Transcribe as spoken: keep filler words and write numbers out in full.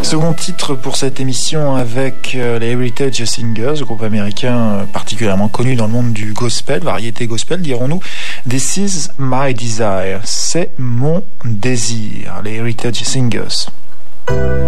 Second titre pour cette émission avec les Heritage Singers, groupe américain particulièrement connu dans le monde du gospel, variété gospel dirons-nous. This is my desire, c'est mon désir, les Heritage Singers.